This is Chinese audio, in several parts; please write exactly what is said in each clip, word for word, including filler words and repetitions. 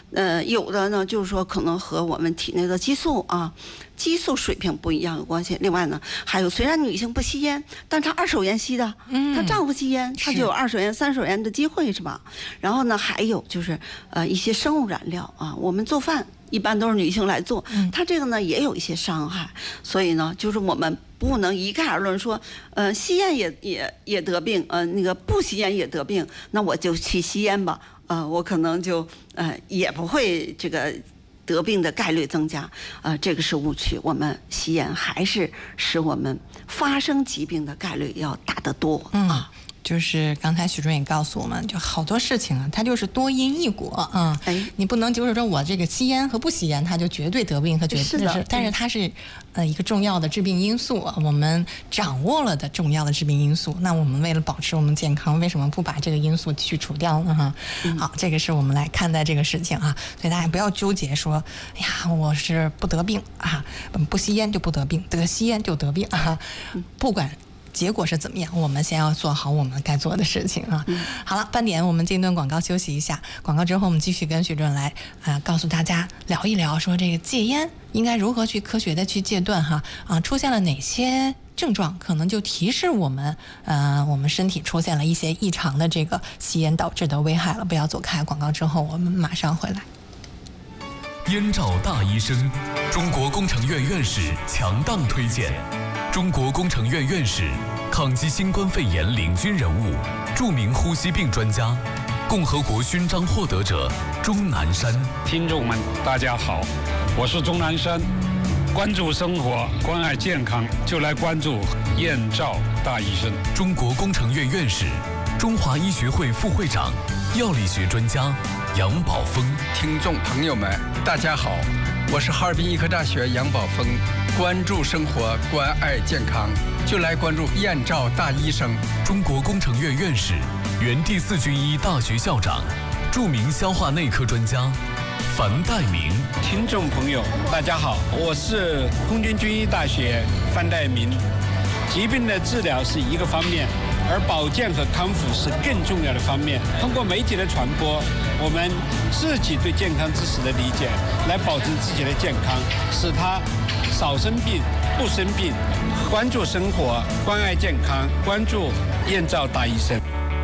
呃，有的呢，就是说可能和我们体内的激素啊，激素水平不一样有关系。另外呢，还有虽然女性不吸烟，但她二手烟吸的，嗯，她丈夫吸烟，她就有二手烟、三手烟的机会，是吧？然后呢，还有就是呃一些生物染料啊，我们做饭一般都是女性来做，它这个呢也有一些伤害，所以呢，就是我们不能一概而论说，呃，吸烟也也也得病，呃，那个不吸烟也得病，那我就去吸烟吧。呃，我可能就呃也不会这个得病的概率增加，呃，这个是误区。我们吸烟还是使我们发生疾病的概率要大得多啊。 嗯，就是刚才许主任也告诉我们，就好多事情啊，它就是多因一果啊。哎，你不能就是说我这个吸烟和不吸烟，它就绝对得病，它绝对 是, 是，但是它是呃一个重要的致病因素，我们掌握了的重要的致病因素。那我们为了保持我们健康，为什么不把这个因素去除掉呢？哈、嗯，好，这个是我们来看待这个事情啊。所以大家不要纠结说，哎呀，我是不得病啊，不吸烟就不得病，得吸烟就得病啊，不管结果是怎么样，我们先要做好我们该做的事情啊。嗯、好了，半点我们进一段广告休息一下，广告之后我们继续跟许主任来啊、呃，告诉大家聊一聊，说这个戒烟应该如何去科学的去戒断哈啊，出现了哪些症状，可能就提示我们呃我们身体出现了一些异常的这个吸烟导致的危害了。不要走开，广告之后我们马上回来。 燕赵大医生，中国工程院院士强档推荐。中国工程院院士，抗击新冠肺炎领军人物，著名呼吸病专家，共和国勋章获得者钟南山。 听众们，大家好，我是钟南山。关注生活，关爱健康，就来关注燕赵大医生。 中国工程院院士，中华医学会副会长，药理学专家杨宝峰。 听众朋友们，大家好，我是哈尔滨医科大学杨宝峰。关注生活，关爱健康，就来关注燕赵大医生。 中国工程院院士，原第四军医大学校长，著名消化内科专家樊岱明。 听众朋友，大家好，我是空军军医大学樊岱明。疾病的治疗是一个方面，而保健和康复是更重要的方面。通过媒体的传播，我们自己对健康知识的理解，来保证自己的健康，使它少生病不生病。关注生活，关爱健康，关注燕赵大医生。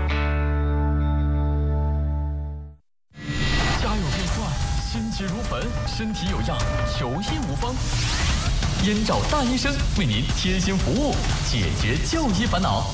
家有变坏，心急如焚，身体有恙，求医无方。燕赵大医生为您贴心服务，解决就医烦恼。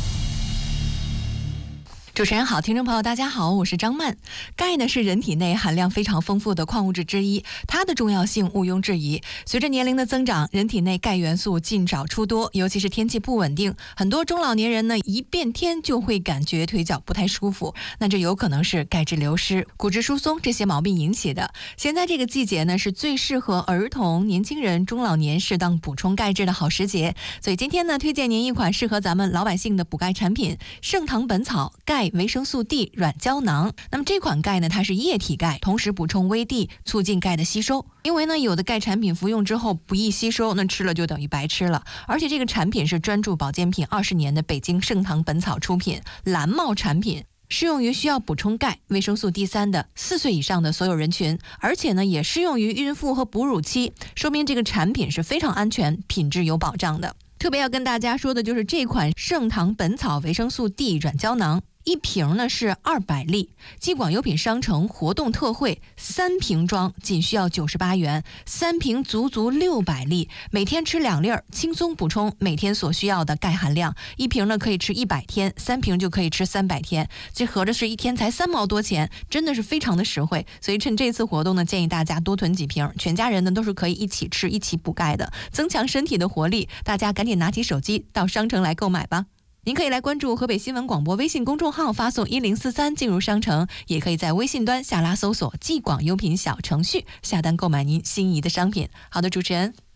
主持人好，听众朋友大家好，我是张曼。钙呢是人体内含量非常丰富的矿物质之一，它的重要性毋庸置疑。随着年龄的增长，人体内钙元素尽早出多，尤其是天气不稳定，很多中老年人呢一变天就会感觉腿脚不太舒服，那这有可能是钙质流失、骨质疏松这些毛病引起的。现在这个季节呢是最适合儿童、年轻人、中老年适当补充钙质的好时节，所以今天呢推荐您一款适合咱们老百姓的补钙产品——盛唐本草钙维生素 D 软胶囊。那么这款钙呢，它是液体钙，同时补充微 D， 促进钙的吸收。因为呢，有的钙产品服用之后不易吸收，那吃了就等于白吃了。而且这个产品是专注保健品二十年的北京盛唐本草出品，蓝帽产品。适用于需要补充钙、维生素 D 三 的四岁以上的所有人群，而且呢，也适用于孕妇和哺乳期，说明这个产品是非常安全、品质有保障的。特别要跟大家说的就是这款盛唐本草维生素 D 软胶囊。一瓶呢是二百粒，继广优品商城活动特惠，三瓶装仅需要九十八元，三瓶足足六百粒，每天吃两粒儿，轻松补充每天所需要的钙含量。一瓶呢可以吃一百天，三瓶就可以吃三百天，这合着是一天才三毛多钱，真的是非常的实惠。所以趁这次活动呢，建议大家多囤几瓶，全家人呢都是可以一起吃、一起补钙的，增强身体的活力。大家赶紧拿起手机到商城来购买吧。您可以来关注河北新闻广播微信公众号，发送一零四三进入商城，也可以在微信端下拉搜索“继广优品”小程序下单购买您心仪的商品。好的，主持人。